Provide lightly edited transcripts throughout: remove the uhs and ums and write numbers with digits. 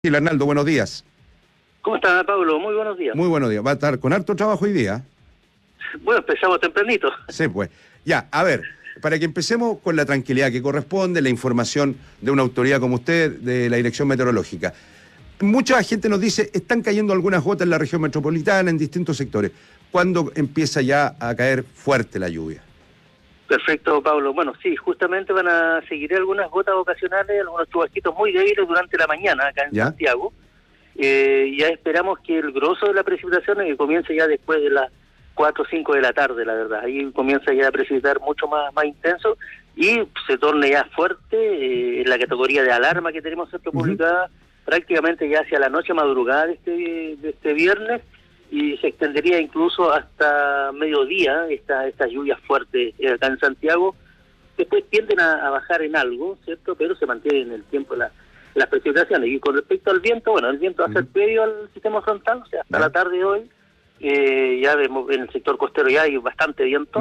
Sí, Arnaldo, buenos días. ¿Cómo está, Pablo? Muy buenos días. Muy buenos días. Va a estar con harto trabajo hoy día. Bueno, empezamos tempranito. Sí, pues. Ya, a ver, para que empecemos con la tranquilidad que corresponde, la información de una autoridad como usted, de la Dirección Meteorológica. Mucha gente nos dice, están cayendo algunas gotas en la región metropolitana, en distintos sectores. ¿Cuándo empieza ya a caer fuerte la lluvia? Perfecto, Pablo. Bueno, sí, justamente van a seguir algunas gotas ocasionales, algunos chubasquitos muy débiles durante la mañana acá en Santiago. Ya esperamos que el grosso de la precipitación que comience ya después de las 4 o 5 de la tarde, la verdad. Ahí comienza ya a precipitar mucho más intenso y se torne ya fuerte en la categoría de alarma que tenemos publicada prácticamente ya hacia la noche madrugada de este viernes, y se extendería incluso hasta mediodía estas lluvias fuertes acá en Santiago. Después tienden a bajar en algo, ¿cierto? Pero se mantienen en el tiempo las precipitaciones. Y con respecto al viento, bueno, el viento va a ser previo al sistema frontal, o sea, hasta la tarde de hoy, ya vemos en el sector costero ya hay bastante viento.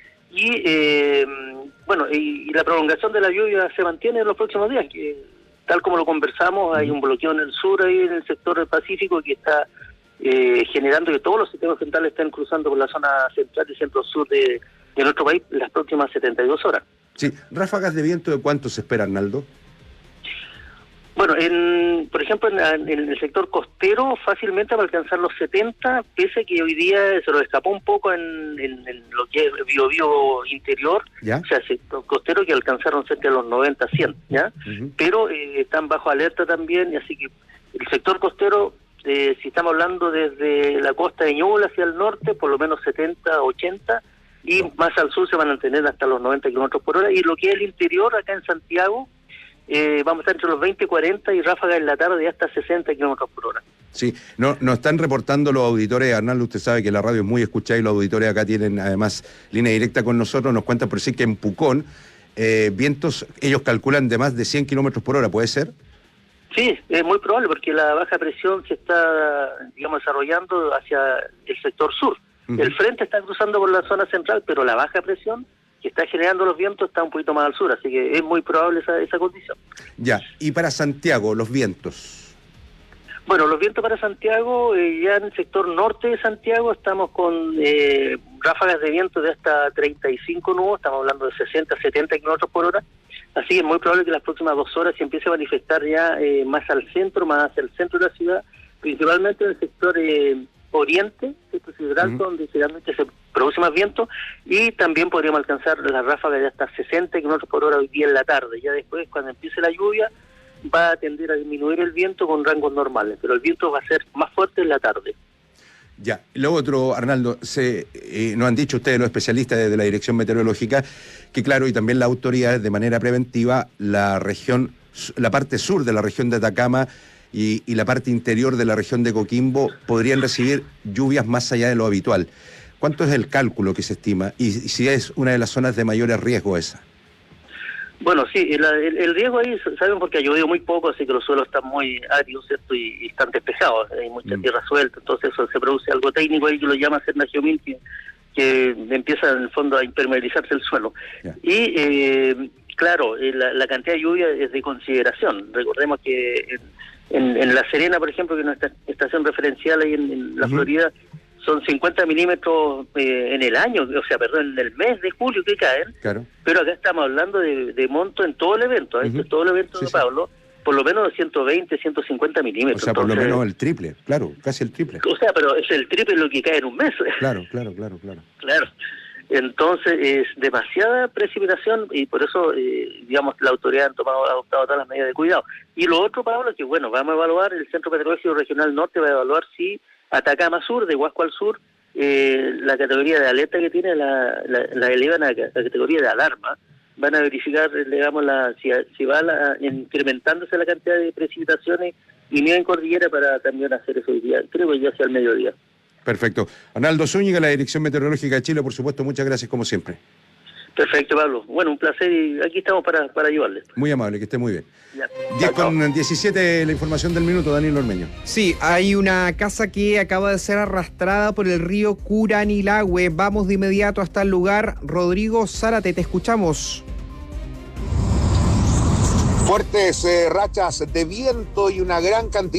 Y bueno, y la prolongación de la lluvia se mantiene en los próximos días, que tal como lo conversamos, hay un bloqueo en el sur, ahí en el sector del Pacífico, que está generando que todos los sistemas frontales estén cruzando por la zona central y centro-sur de nuestro país las próximas 72 horas. Sí, ráfagas de viento, ¿de cuánto se espera, Arnaldo? Bueno, por ejemplo, en el sector costero fácilmente va a alcanzar los 70, pese a que hoy día se lo escapó un poco en lo que es Biobío interior, ¿ya? O sea, el sector costero que alcanzaron cerca de los 90, 100, ¿ya? Pero están bajo alerta también, y así que el sector costero, si estamos hablando desde la costa de Ñuble hacia el norte, por lo menos 70, 80, y más al sur se van a mantener hasta los 90 kilómetros por hora, y lo que es el interior, acá en Santiago, vamos a estar entre los 20 y 40 y ráfagas en la tarde de hasta 60 kilómetros por hora. Sí, nos están reportando los auditores, Arnaldo, usted sabe que la radio es muy escuchada y los auditores acá tienen además línea directa con nosotros, nos cuentan por decir que en Pucón, vientos, ellos calculan de más de 100 kilómetros por hora, ¿puede ser? Sí, es muy probable porque la baja presión se está, digamos, desarrollando hacia el sector sur. El frente está cruzando por la zona central, pero la baja presión que está generando los vientos está un poquito más al sur, así que es muy probable esa condición. Ya, y para Santiago, los vientos. Bueno, los vientos para Santiago, ya en el sector norte de Santiago estamos con ráfagas de viento de hasta 35 nudos, estamos hablando de 60, 70 kilómetros por hora, así que es muy probable que las próximas 2 horas se empiece a manifestar ya más al centro, más hacia el centro de la ciudad, principalmente en el sector oriente, donde generalmente se produce más viento, y también podríamos alcanzar las ráfagas de hasta 60 kilómetros por hora hoy día en la tarde. Ya después, cuando empiece la lluvia, va a tender a disminuir el viento con rangos normales, pero el viento va a ser más fuerte en la tarde. Ya, lo otro, Arnaldo, nos han dicho ustedes, los especialistas de la Dirección Meteorológica, que claro, y también las autoridades, de manera preventiva, la parte sur de la región de Atacama y la parte interior de la región de Coquimbo podrían recibir lluvias más allá de lo habitual. ¿Cuánto es el cálculo que se estima? Y si es una de las zonas de mayores riesgo esa. Bueno, sí, el riesgo ahí, saben, porque ha llovido muy poco, así que los suelos están muy áridos, ¿cierto? Y están despejados, hay mucha tierra suelta, entonces eso se produce algo técnico ahí que lo llama sernagiomil, que empieza en el fondo a impermeabilizarse el suelo. Yeah. Y claro, la cantidad de lluvia es de consideración. Recordemos que en La Serena, por ejemplo, que es nuestra estación referencial ahí en la Florida, son 50 milímetros en el año, o sea, perdón, en el mes de julio que caen, claro. Pero acá estamos hablando de monto en todo el evento, esto es todo el evento de Pablo, por lo menos de 120, 150 milímetros. O sea, entonces, por lo menos el triple, claro, casi el triple. O sea, pero es el triple lo que cae en un mes. Claro. Claro. Entonces es demasiada precipitación y por eso, digamos, la autoridad ha adoptado todas las medidas de cuidado. Y lo otro, Pablo, que bueno, vamos a evaluar, el Centro Meteorológico Regional Norte va a evaluar si Atacama Sur, de Huasco al Sur, la categoría de alerta que tiene la elevan a la categoría de alarma. Van a verificar, digamos, si va incrementándose la cantidad de precipitaciones y nieve en cordillera para también hacer eso hoy día, creo que ya sea el mediodía. Perfecto. Arnaldo Zúñiga, la Dirección Meteorológica de Chile, por supuesto, muchas gracias como siempre. Perfecto, Pablo. Bueno, un placer y aquí estamos para ayudarles. Muy amable, que esté muy bien. 10:17, la información del minuto, Daniel Ormeño. Sí, hay una casa que acaba de ser arrastrada por el río Curanilahue. Vamos de inmediato hasta el lugar. Rodrigo Zárate, te escuchamos. Fuertes rachas de viento y una gran cantidad